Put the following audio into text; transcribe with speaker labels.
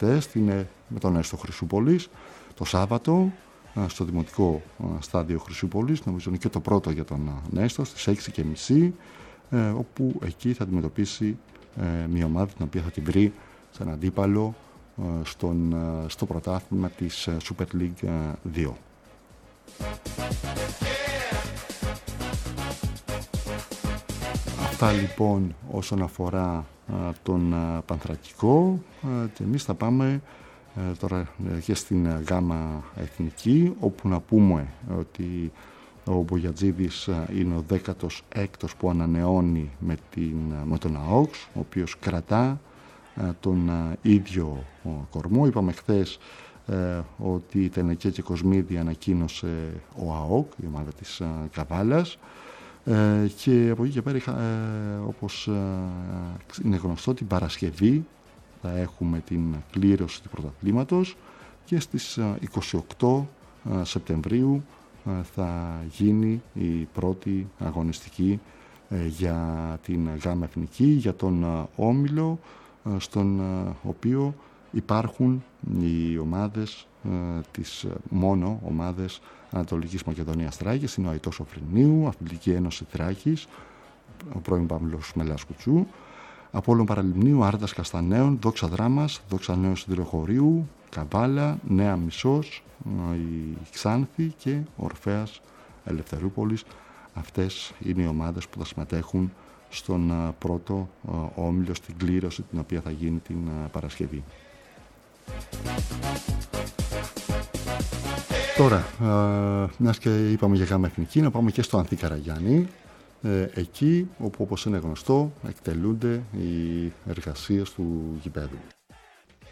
Speaker 1: τεστ είναι με τον Έστω Χρυσούπολης το Σάββατο στο Δημοτικό Στάδιο Χρυσούπολης, νομίζω είναι και το πρώτο για τον Νέστο, στις 6:30, όπου εκεί θα αντιμετωπίσει μια ομάδα την οποία θα την βρει σαν αντίπαλο στο πρωτάθλημα της Super League 2. Αυτά λοιπόν όσον αφορά τον Πανθρακικό, και εμείς θα πάμε τώρα και στην Γάμα Εθνική, όπου να πούμε ότι ο Μπογιατζίδης είναι ο 16ος που ανανεώνει με τον ΑΟΚΣ, ο οποίος κρατά τον ίδιο κορμό. Είπαμε χθες ότι η Τενεκέ και Κοσμίδη ανακοίνωσε ο ΑΟΚ, η ομάδα της Καβάλας, και από εκεί και πέρα όπως είναι γνωστό, την Παρασκευή θα έχουμε την κλήρωση του πρωταθλήματος και στις 28 Σεπτεμβρίου θα γίνει η πρώτη αγωνιστική για την Γάμα Εθνική, για τον Όμιλο, στον οποίο υπάρχουν οι ομάδες μόνο ομάδες Ανατολικής Μακεδονίας Θράκης. Είναι ο Αητός Οφρυνίου, Αθλητική Ένωση Θράκης, ο πρώην Παύλος Μελάς Κουτσού, Απόλλων Παραλιμνίου, Άρτας Καστανέων, Δόξα Δράμας, Δόξα Νέου Συντηροχωρίου, Καβάλα, Νέα Μισός, η Ξάνθη και Ορφέας Ελευθερούπολης. Αυτές είναι οι ομάδες που θα συμμετέχουν στον πρώτο όμιλο, στην κλήρωση την οποία θα γίνει την Παρασκευή. Τώρα, μιας και είπαμε για Γάμα Εθνική, να πάμε και στο Ανθή Καραγιάννη, εκεί όπου, όπως είναι γνωστό, εκτελούνται οι εργασίες του γηπέδου.